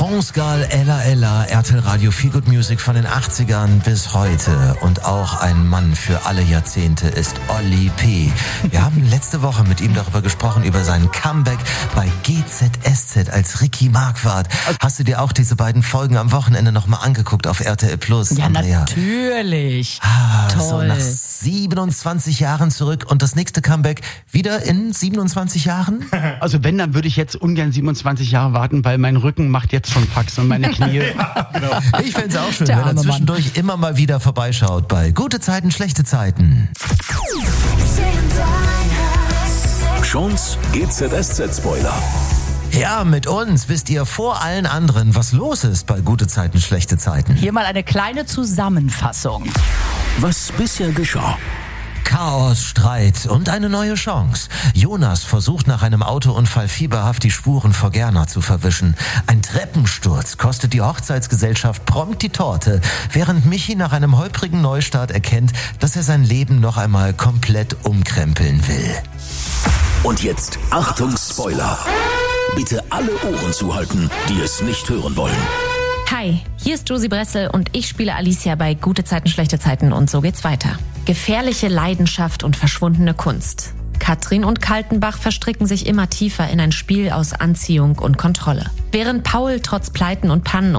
France Gall, Ella Ella, RTL Radio Feel Good Music von den 80ern bis heute. Und auch ein Mann für alle Jahrzehnte ist Olli P. Wir haben letzte Woche mit ihm darüber gesprochen, über sein Comeback bei GZSZ als Ricky Marquardt. Hast du dir auch diese beiden Folgen am Wochenende nochmal angeguckt auf RTL Plus? Ja, Andrea? Natürlich. Toll. So nach 27 Jahren zurück und das nächste Comeback wieder in 27 Jahren? Also wenn, dann würde ich jetzt ungern 27 Jahre warten, weil mein Rücken macht jetzt schon Fax und meine Knie. Genau. Ich fände es auch schön, Der wenn er arme zwischendurch immer mal wieder vorbeischaut bei Gute Zeiten, schlechte Zeiten. Schons GZSZ-Spoiler. Ja, mit uns wisst ihr vor allen anderen, was los ist bei Gute Zeiten, schlechte Zeiten. Hier mal eine kleine Zusammenfassung. Was bisher geschah. Chaos, Streit und eine neue Chance. Jonas versucht nach einem Autounfall fieberhaft die Spuren vor Gerner zu verwischen. Ein Treppensturz kostet die Hochzeitsgesellschaft prompt die Torte, während Michi nach einem holprigen Neustart erkennt, dass er sein Leben noch einmal komplett umkrempeln will. Und jetzt Achtung Spoiler. Bitte alle Ohren zuhalten, die es nicht hören wollen. Hi, hier ist Josie Bressel und ich spiele Alicia bei Gute Zeiten, schlechte Zeiten und so geht's weiter. Gefährliche Leidenschaft und verschwundene Kunst. Katrin und Kaltenbach verstricken sich immer tiefer in ein Spiel aus Anziehung und Kontrolle. Während Paul trotz Pleiten und Pannen